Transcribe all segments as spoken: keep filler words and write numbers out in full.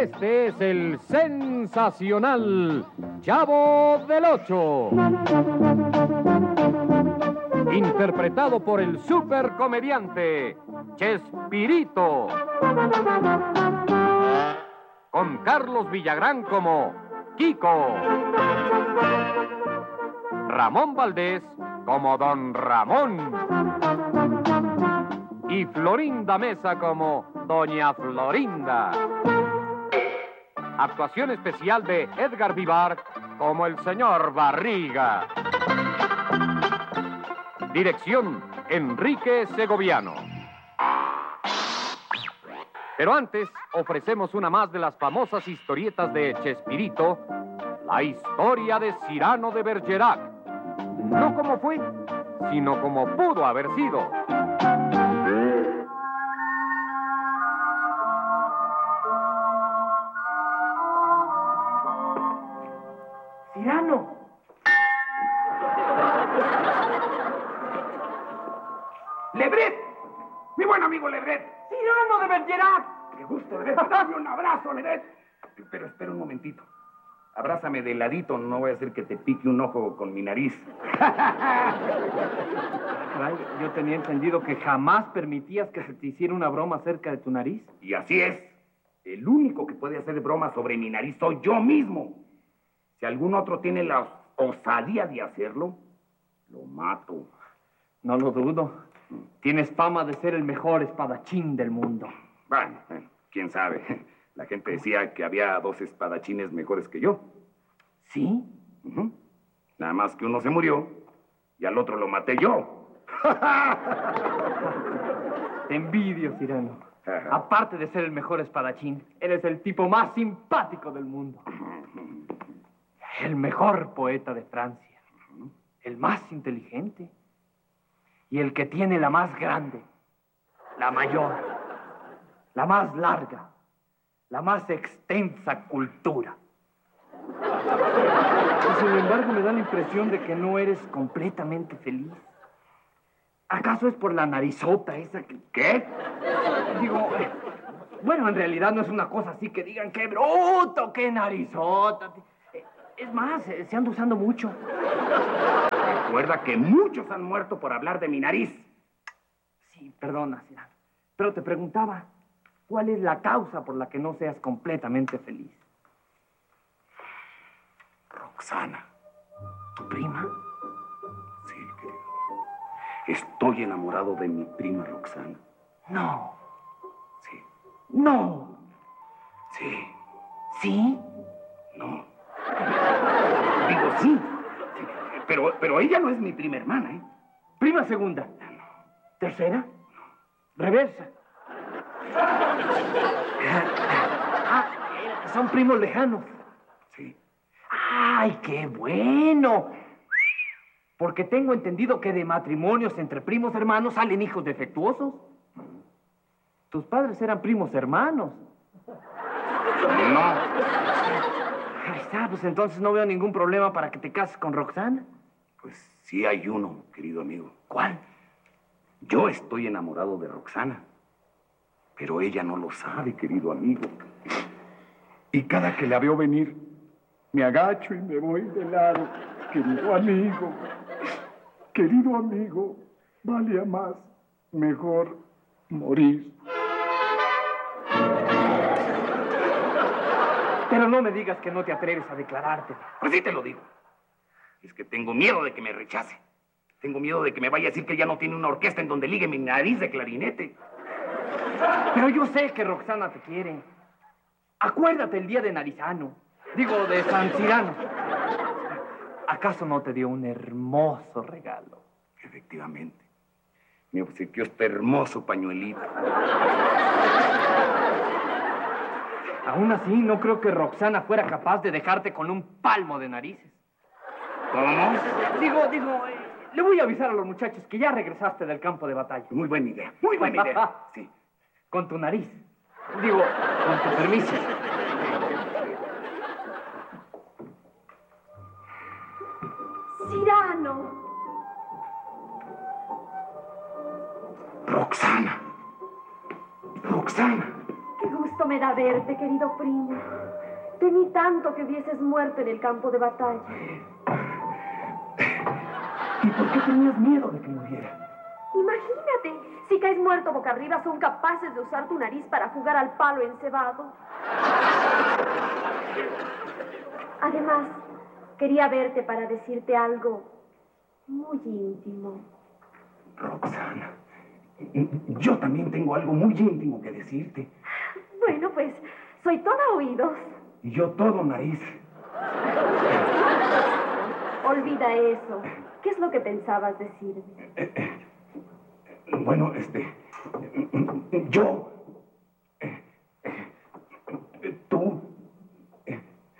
Este es el sensacional Chavo del Ocho, interpretado por el supercomediante Chespirito, con Carlos Villagrán como Kiko, Ramón Valdés como Don Ramón y Florinda Mesa como Doña Florinda. Actuación especial de Edgar Vivar como el señor Barriga. Dirección, Enrique Segoviano. Pero antes, ofrecemos una más de las famosas historietas de Chespirito, la historia de Cyrano de Bergerac. No como fue, sino como pudo haber sido. ¡Cyrano! ¡Lebret! ¡Mi buen amigo Lebret! ¡Cyrano de Bergerac! ¡Qué gusto, Lebret! ¡Dame un abrazo, Lebret! Pero espera un momentito. Abrázame de ladito, no voy a hacer que te pique un ojo con mi nariz. Caray, yo tenía entendido que jamás permitías que se te hiciera una broma cerca de tu nariz. Y así es. El único que puede hacer broma sobre mi nariz soy yo mismo. Si algún otro tiene la osadía de hacerlo, lo mato. No lo dudo. Tienes fama de ser el mejor espadachín del mundo. Bueno, bueno, quién sabe. La gente decía que había dos espadachines mejores que yo. ¿Sí? Uh-huh. Nada más que uno se murió y al otro lo maté yo. Te envidio, Cyrano. Aparte de ser el mejor espadachín, eres el tipo más simpático del mundo. El mejor poeta de Francia. El más inteligente. Y el que tiene la más grande, la mayor, la más larga, la más extensa cultura. Y sin embargo me da la impresión de que no eres completamente feliz. ¿Acaso es por la narizota esa que... ¿Qué? Digo, eh, bueno, en realidad no es una cosa así que digan qué bruto, qué narizota. Eh, es más, eh, se anda usando mucho. Recuerda que muchos han muerto por hablar de mi nariz. Sí, perdona, Cyrano. Pero te preguntaba, ¿cuál es la causa por la que no seas completamente feliz? Roxana. ¿Tu prima? Sí, querido. Estoy enamorado de mi prima Roxana. No. Sí. No. Sí. ¿Sí? No. Digo sí. Sí. Pero, pero ella no es mi prima hermana, ¿eh? Prima segunda. No. ¿Tercera? Reversa. Ah, son primos lejanos. Sí. ¡Ay, qué bueno! Porque tengo entendido que de matrimonios entre primos hermanos salen hijos defectuosos. Tus padres eran primos hermanos. No. Ahí está, pues entonces no veo ningún problema para que te cases con Roxana. Pues sí hay uno, querido amigo. ¿Cuál? Yo estoy enamorado de Roxana. Pero ella no lo sabe, querido amigo. Y cada que la veo venir, me agacho y me voy de lado. Querido amigo, querido amigo, vale a más, mejor morir. Pero no me digas que no te atreves a declararte. Pues sí te lo digo. Es que tengo miedo de que me rechace. Tengo miedo de que me vaya a decir que ya no tiene una orquesta en donde ligue mi nariz de clarinete. Pero yo sé que Roxana te quiere. Acuérdate el día de Narizano. Digo, de San Cyrano. ¿Acaso no te dio un hermoso regalo? Efectivamente. Me obsequió este hermoso pañuelito. Aún así, no creo que Roxana fuera capaz de dejarte con un palmo de narices. ¿Cómo? Digo, digo, eh, le voy a avisar a los muchachos que ya regresaste del campo de batalla. Muy buena idea, muy buena idea. Sí. Con tu nariz. Digo, con tu permiso. Cyrano. Roxana. Roxana. Qué gusto gusto me da verte, querido primo. Temí tanto que hubieses muerto en el campo de batalla. ¿Y por qué tenías miedo de que muriera? Imagínate, si caes muerto boca arriba, son capaces de usar tu nariz para jugar al palo encebado. Además, quería verte para decirte algo muy íntimo. Roxana, yo también tengo algo muy íntimo que decirte. Bueno, pues, soy toda oídos. Y yo todo nariz. Olvida eso. ¿Qué es lo que pensabas decirme? Eh, eh, bueno, este... Yo... Eh, eh, tú... Eh,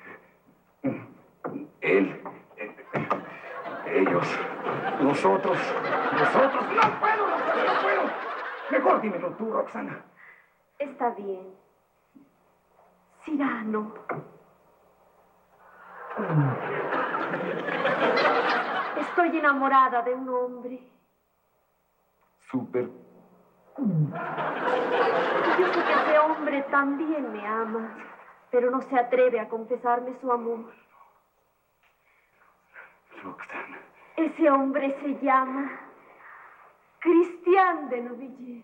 él... Eh, ellos... Nosotros... Nosotros... ¡No puedo! ¡No puedo! ¡No puedo! Mejor dímelo tú, Roxana. Está bien. Cyrano. Estoy enamorada de un hombre. Súper. Yo sé que ese hombre también me ama, pero no se atreve a confesarme su amor. Roxana. Ese hombre se llama Christian de Neuvillette.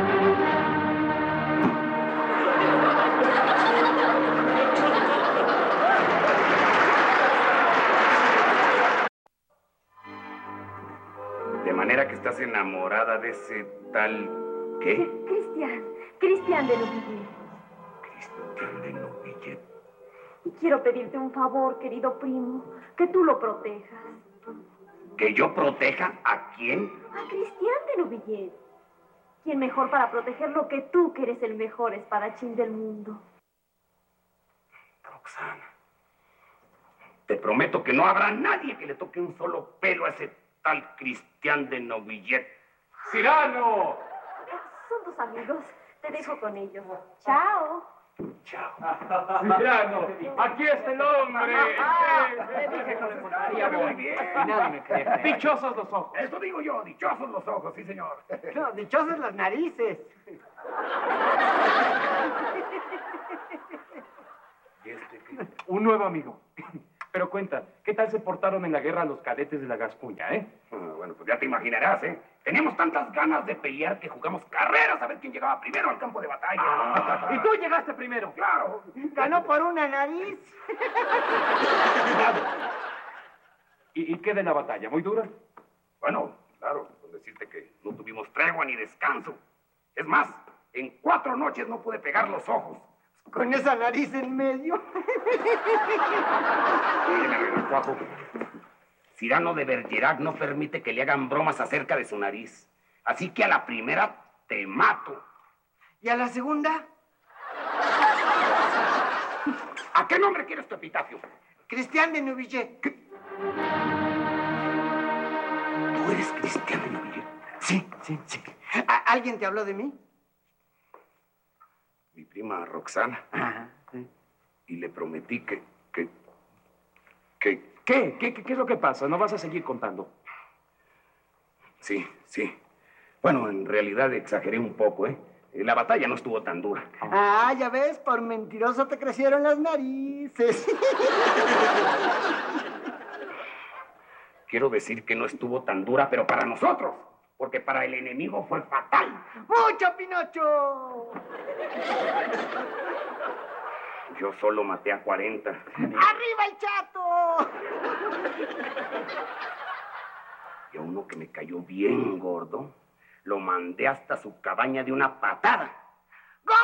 De manera que estás enamorada de ese tal... ¿Qué? Christian, Christian de Neuvillette. Christian de Neuvillette. Y quiero pedirte un favor, querido primo, que tú lo protejas. ¿Que yo proteja a quién? A Christian de Neuvillette. ¿Quién mejor para protegerlo que tú, que eres el mejor espadachín del mundo? Roxana, te prometo que no habrá nadie que le toque un solo pelo a ese tal Christian de Neuvillette. ¡Cyrano! Son tus amigos. Te dejo con ellos. Chao. Chao. ¡Cyrano! ¡Aquí está el hombre! Te dije que me Estaría muy bien. Y nadie me cree. Dichosos los ojos. Eso digo yo, dichosos los ojos, sí, señor. No, dichosas las narices. ¿Y este qué? Un nuevo amigo. Pero cuenta, ¿qué tal se portaron en la guerra los cadetes de la Gascuña, eh? Ah, bueno, pues ya te imaginarás, ¿eh? Teníamos tantas ganas de pelear que jugamos carreras a ver quién llegaba primero al campo de batalla. Ah, y tú llegaste primero. ¡Claro! Ganó por una nariz. ¿Y, ¿Y qué de la batalla? ¿Muy dura? Bueno, claro, con decirte que no tuvimos tregua ni descanso. Es más, en cuatro noches no pude pegar los ojos. Con esa nariz en medio. Mira, renacuajo. Cyrano de Bergerac no permite que le hagan bromas acerca de su nariz. Así que a la primera te mato. ¿Y a la segunda? ¿A qué nombre quieres tu epitafio? Christian de Neuvillette. ¿Tú eres Christian de Neuvillette? Sí, sí, sí. ¿A- ¿Alguien te habló de mí? Mi prima Roxana. Ajá, sí. Y le prometí que... que... que... ¿Qué? ¿Qué, qué? ¿Qué es lo que pasa? ¿No vas a seguir contando? Sí, sí. Bueno, en realidad exageré un poco, ¿eh? La batalla no estuvo tan dura. Ah, ya ves, por mentiroso te crecieron las narices. Quiero decir que no estuvo tan dura, pero para nosotros. Porque para el enemigo fue fatal. ¡Mucho, Pinocho! Yo solo maté a cuarenta. ¡Arriba el chato! Y a uno que me cayó bien gordo, lo mandé hasta su cabaña de una patada. ¡Gol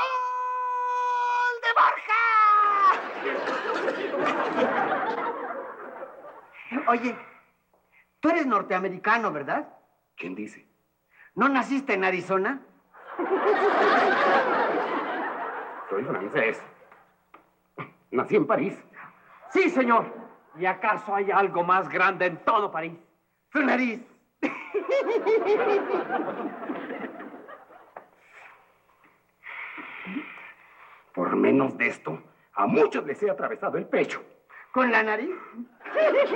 de Borja! Oye, tú eres norteamericano, ¿verdad? ¿Quién dice? ¿No naciste en Arizona? Soy francés. Nací en París. Sí, señor. ¿Y acaso hay algo más grande en todo París? Su nariz. Por menos de esto, a muchos les he atravesado el pecho. ¿Con la nariz?